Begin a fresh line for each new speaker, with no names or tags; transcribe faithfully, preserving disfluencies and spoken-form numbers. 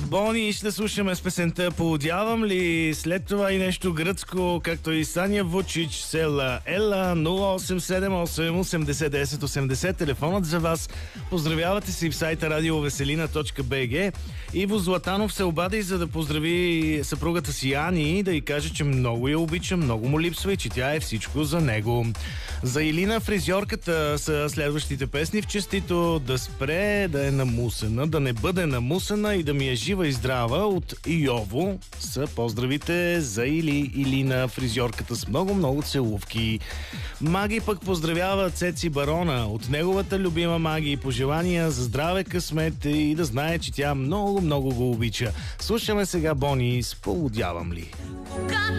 Бони ще слушаме с песента "Поудявам ли", след това и нещо гръцко, както и Саня Вучич, Села Ела. Нула осем седем осем осемдесет десет осемдесет, телефонът за вас. Поздравявате си в сайта радиовеселина точка бг. Иво Златанов се обади, за да поздрави съпругата си Ани, да й каже, че много я обича, много му липсва и че тя е всичко за него. За Илина, фризьорката, са следващите песни. В честито: да спре да е намусена, да не бъде намусена и да ми е жива и здрава, от Йово са поздравите за Или Илина, фризьорката, с много-много целувки. Маги пък поздравява Цеци Барона от неговата любима Маги и пожелания за здраве, късмет и да знае, че тя много-много го обича. Слушаме сега Бони с "Полудявам ли".